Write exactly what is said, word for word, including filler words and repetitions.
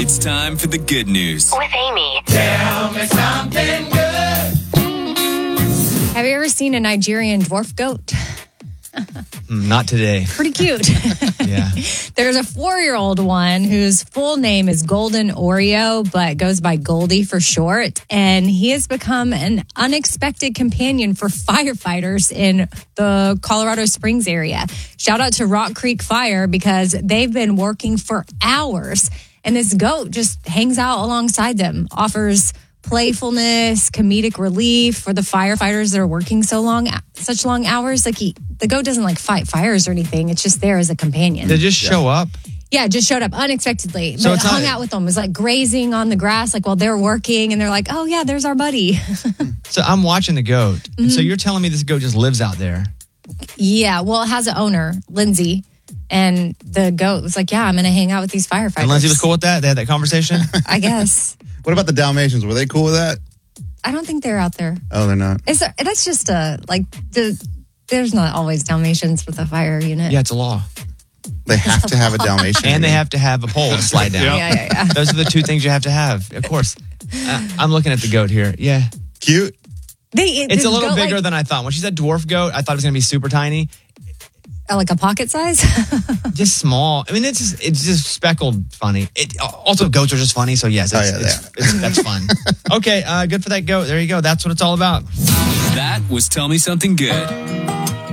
It's time for the good news. With Amy. Tell me something good. Have you ever seen a Nigerian dwarf goat? Not today. Pretty cute. Yeah. There's a four-year-old one whose full name is Golden Oreo, but goes by Goldie for short. And he has become an unexpected companion for firefighters in the Colorado Springs area. Shout out to Rock Creek Fire because they've been working for hours. And this goat just hangs out alongside them, offers playfulness, comedic relief for the firefighters that are working so long, such long hours. Like he, the goat doesn't like fight fires or anything. It's just there as a companion. They just show up. Yeah, just showed up unexpectedly. So but it's hung not- out with them. Was like grazing on the grass, like while they're working, and they're like, "Oh yeah, there's our buddy." So I'm watching the goat. And Mm-hmm. so you're telling me this goat just lives out there. Yeah, well, it has an owner, Lindsay, and the goat was like, "Yeah, I'm going to hang out with these firefighters." And Lindsay was cool with that? They had that conversation? I guess. What about the Dalmatians? Were they cool with that? I don't think they're out there. Oh, they're not. Is there, that's just a like. The, there's not always Dalmatians with a fire unit. Yeah, it's a law. They have to have a Dalmatian. And they have to have a pole to slide down. Yeah, yeah, yeah. Those are the two things you have to have. Of course. Uh, I'm looking at the goat here. Yeah. Cute. They, It's this a little goat, bigger like, than I thought. When she said dwarf goat, I thought it was going to be super tiny. uh, like a pocket size. Just small. I mean, it's just, it's just speckled funny. It, also, goats are just funny. So, yes, it's, Oh, yeah, they it's, it's, that's fun. Okay, uh, good for that goat. There you go. That's what it's all about. That was Tell Me Something Good.